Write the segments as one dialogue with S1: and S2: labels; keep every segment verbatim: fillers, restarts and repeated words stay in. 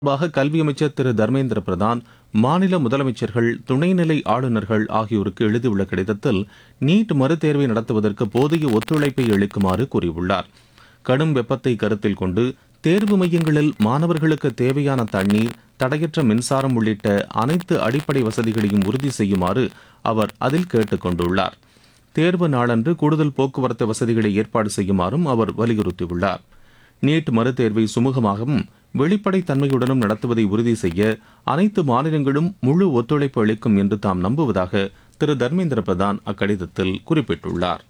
S1: தொடர்பாக கல்வி அமைச்சர் திரு தர்மேந்திர பிரதான் மாநில முதலமைச்சர்கள், துணைநிலை ஆளுநர்கள் ஆகியோருக்கு எழுதியுள்ள கடிதத்தில் நீட் மறுதேர்வை நடத்துவதற்கு போதிய ஒத்துழைப்பை அளிக்குமாறு கூறியுள்ளார். கடும் வெப்பத்தை கருத்தில் கொண்டு தேர்வு மையங்களில் மாணவர்களுக்கு தேவையான தண்ணீர், தடையற்ற மின்சாரம் உள்ளிட்ட அனைத்து அடிப்படை வசதிகளையும் உறுதி செய்யுமாறு அவர் அதில் கேட்டுக் கொண்டுள்ளார். தேர்வு நாளன்று கூடுதல் போக்குவரத்து வசதிகளை ஏற்பாடு செய்யுமாறும் அவர் வலியுறுத்தியுள்ளார். நீட் மறுதேர்வை சுமூகமாகவும் வெளிப்படைத் தன்மையுடனும் நடத்துவதை உறுதி செய்ய அனைத்து மாநிலங்களும் முழு ஒத்துழைப்பு அளிக்கும் என்று தாம் நம்புவதாக திரு தர்மேந்திர பிரதான் அக்கடிதத்தில் குறிப்பிட்டுள்ளார்.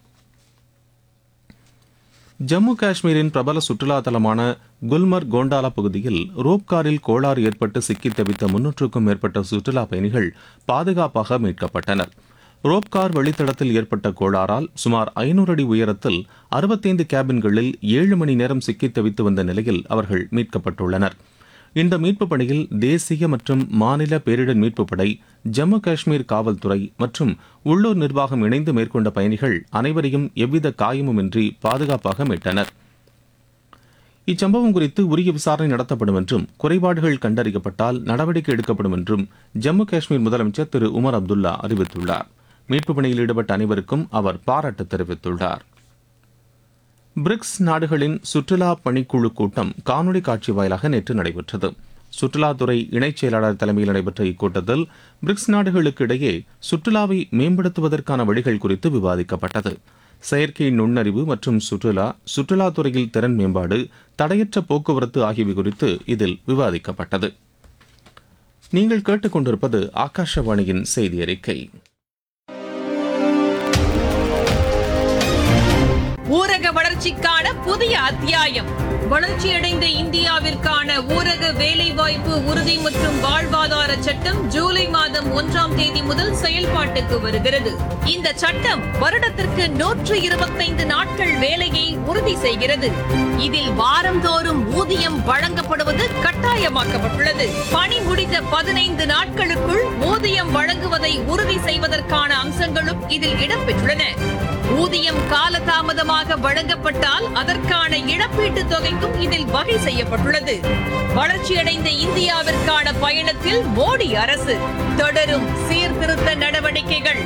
S1: ஜம்மு காஷ்மீரின் பிரபல சுற்றுலா தலமான குல்மர்க் கோண்டாலா பகுதியில் ரோப்காரில் கோளாறு ஏற்பட்டு சிக்கித் தவித்த முன்னூற்றுக்கும் மேற்பட்ட சுற்றுலா பயணிகள் பாதுகாப்பாக மீட்கப்பட்டனர். ரோப்கார் வழித்தடத்தில் ஏற்பட்ட கோளாறால் சுமார் ஐநூறு அடி உயரத்தில் அறுபத்தைந்து கேபின்களில் ஏழு மணி நேரம் சிக்கித் தவித்து வந்த நிலையில் அவர்கள் மீட்கப்பட்டுள்ளனர். இந்த மீட்புப் பணியில் தேசிய மற்றும் மாநில பேரிடர் மீட்புப் படை, ஜம்மு காஷ்மீர் காவல்துறை மற்றும் உள்ளூர் நிர்வாகம் இணைந்து மேற்கொண்ட பயணிகள் அனைவரையும் எவ்வித காயமுமின்றி பாதுகாப்பாக மீட்டனர். இச்சம்பவம் குறித்து உரிய விசாரணை நடத்தப்படும் என்றும் குறைபாடுகள் கண்டறியப்பட்டால் நடவடிக்கை எடுக்கப்படும் என்றும் ஜம்மு காஷ்மீர் முதலமைச்சர் திரு உமர் அப்துல்லா அறிவித்துள்ளார். மீட்புப் பணியில் ஈடுபட்ட அனைவருக்கும் அவர் பாராட்டு தெரிவித்துள்ளார். பிரிக்ஸ் நாடுகளின் சுற்றுலா பணிக்குழு கூட்டம் காணொலி காட்சி வாயிலாக நேற்று நடைபெற்றது. சுற்றுலாத்துறை இணைச் செயலாளர் தலைமையில் நடைபெற்ற இக்கூட்டத்தில் பிரிக்ஸ் நாடுகளுக்கு இடையே சுற்றுலாவை மேம்படுத்துவதற்கான வழிகள் குறித்து விவாதிக்கப்பட்டது. செயற்கை நுண்ணறிவு மற்றும் சுற்றுலா, சுற்றுலாத்துறையில் திறன் மேம்பாடு, தடையற்ற போக்குவரத்து ஆகியவை குறித்து இதில் விவாதிக்கப்பட்டது. நீங்கள் கேட்டுக்கொண்டிருப்பது ஆகாஷவாணியின் செய்தி அறிக்கை.
S2: ஊரக வளர்ச்சிக்கான புதிய அத்தியாயம். வளர்ச்சியடைந்த இந்தியாவிற்கான ஊரக வேலைவாய்ப்பு உறுதி மற்றும் வாழ்வாதார சட்டம் ஜூலை மாதம் ஒன்றாம் தேதி முதல் செயல்பாட்டுக்கு வருகிறது. இந்த சட்டம் வருடத்திற்கு நூற்று இருபத்தைந்து நாட்கள் வேலையை உறுதி செய்கிறது. இதில் வாரந்தோறும் ஊதியம் வழங்கப்படுவது கட்டாயமாக்கப்பட்டுள்ளது. பணி முடிந்த பதினைந்து நாட்களுக்குள் ஊதியம் வழங்குவதை உறுதி செய்வதற்கான அம்சங்களும் இதில் இடம்பெற்றுள்ளன. ஊதியம் காலதாமதமாக வழங்கப்பட்டால் அதற்கான இழப்பீட்டுத் தொகைக்கும் இதில் வகை செய்யப்பட்டுள்ளது. வளர்ச்சியடைந்த இந்தியாவிற்கான பயணத்தில் மோடி அரசு தொடரும் சீர்திருத்த நடவடிக்கைகள்.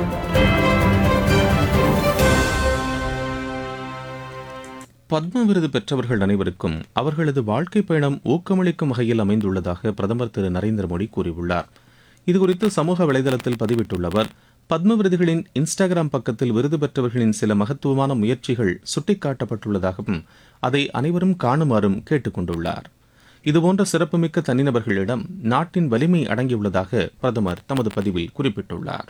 S1: பத்ம விருது பெற்றவர்கள் அனைவருக்கும் அவர்களது வாழ்க்கை பயணம் ஊக்கமளிக்கும் வகையில் அமைந்துள்ளதாக பிரதமர் திரு நரேந்திர மோடி கூறியுள்ளார். இதுகுறித்து சமூக வலைதளத்தில் பதிவிட்டுள்ள பத்ம விருதுகளின் இன்ஸ்டாகிராம் பக்கத்தில் விருது பெற்றவர்களின் சில மகத்துவமான முயற்சிகள் சுட்டிக்காட்டப்பட்டுள்ளதாகவும் அதை அனைவரும் காணுமாறும் கேட்டுக் கொண்டுள்ளார். இதுபோன்ற சிறப்புமிக்க தனிநபர்களிடம் நாட்டின் வலிமை அடங்கியுள்ளதாக பிரதமர் தமது பதிவில் குறிப்பிட்டுள்ளார்.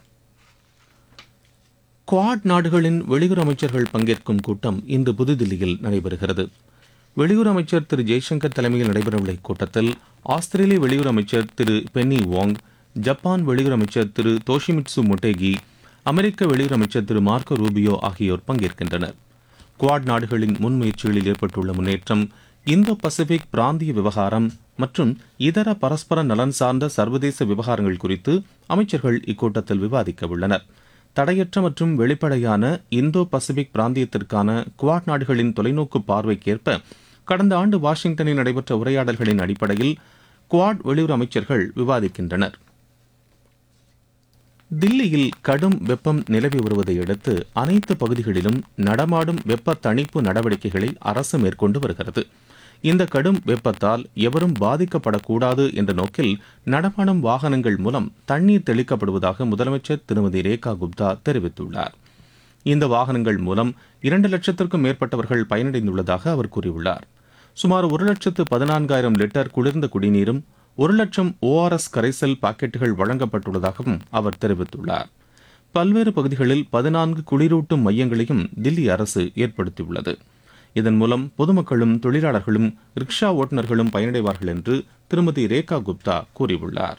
S1: குவாட் நாடுகளின் வெளியுறவு அமைச்சர்கள் பங்கேற்கும் கூட்டம் இன்று புதுதில்லியில் நடைபெறுகிறது. வெளியுறவு அமைச்சர் திரு ஜெய்சங்கர் தலைமையில் நடைபெறவுள்ள இக்கூட்டத்தில் ஆஸ்திரேலிய வெளியுறவு அமைச்சர் திரு பென்னி வாங், ஜப்பான் வெளியுறவு அமைச்சர் திரு தோஷிமிட்சு மொட்டேகி, அமெரிக்க வெளியுறவு அமைச்சர் திரு மார்க்கோ ரூபியோ ஆகியோர் பங்கேற்கின்றனர். குவாட் நாடுகளின் முன்முயற்சிகளில் ஏற்பட்டுள்ள முன்னேற்றம், இந்தோ பசிபிக் பிராந்திய விவகாரம் மற்றும் இதர பரஸ்பர நலன் சார்ந்த சர்வதேச விவகாரங்கள் குறித்து அமைச்சர்கள் இக்கூட்டத்தில் விவாதிக்க உள்ளனர். தடையற்ற மற்றும் வெளிப்படையான இந்தோ பசிபிக் பிராந்தியத்திற்கான குவாட் நாடுகளின் தொலைநோக்கு பார்வைக்கேற்ப கடந்த ஆண்டு வாஷிங்டனில் நடைபெற்ற உரையாடல்களின் அடிப்படையில் குவாட் வெளியுறவு அமைச்சர்கள் விவாதிக்கின்றனர். தில்லியில் கடும் வெப்பம் நிலவி வருவதை அடுத்து அனைத்து பகுதிகளிலும் நடமாடும் வெப்ப தணிப்பு நடவடிக்கைகளை அரசு மேற்கொண்டு வருகிறது. இந்த கடும் வெப்பத்தால் எவரும் பாதிக்கப்படக்கூடாது என்ற நோக்கில் நடமாடும் வாகனங்கள் மூலம் தண்ணீர் தெளிக்கப்படுவதாக முதலமைச்சர் திருமதி ரேகா குப்தா தெரிவித்துள்ளார். இந்த வாகனங்கள் மூலம் இரண்டு லட்சத்திற்கும் மேற்பட்டவர்கள் பயனடைந்துள்ளதாக அவர் கூறியுள்ளார். சுமார் ஒரு லட்சத்து பதினான்காயிரம் லிட்டர் குளிர்ந்த குடிநீரும் ஒரு லட்சம் ஓஆர்எஸ் கரைசல் பாக்கெட்டுகள் வழங்கப்பட்டுள்ளதாகவும் அவர் தெரிவித்துள்ளார். பல்வேறு பகுதிகளில் பதினான்கு குளிரூட்டும் மையங்களையும் தில்லி அரசு ஏற்படுத்தியுள்ளது. இதன் மூலம் பொதுமக்களும் தொழிலாளர்களும் ரிக்ஷா ஓட்டுநர்களும் பயனடைவார்கள் என்று திருமதி ரேகா குப்தா கூறியுள்ளார்.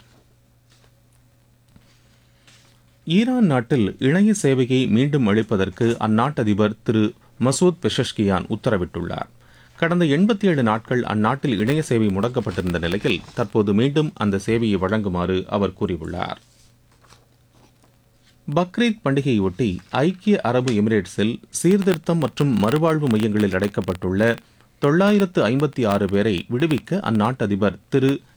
S1: ஈரான் நாட்டில் இணைய சேவையை மீண்டும் அளிப்பதற்கு அந்நாட்டு அதிபர் திரு மசூத் பெஷஷ்கியான் உத்தரவிட்டுள்ளார். கடந்த எண்பத்தி ஏழு நாட்கள் அந்நாட்டில் இணைய சேவை முடக்கப்பட்டிருந்த நிலையில் தற்போது மீண்டும் அந்த சேவையை வழங்குமாறு அவர் கூறியுள்ளார். பக்ரீத் பண்டிகையொட்டி ஐக்கிய அரபு எமிரேட்ஸில் சீர்திருத்தம் மற்றும் மறுவாழ்வு மையங்களில் அடைக்கப்பட்டுள்ள தொள்ளாயிரத்து ஐம்பத்தி ஆறு பேரை விடுவிக்க அந்நாட்டு அதிபர் திரு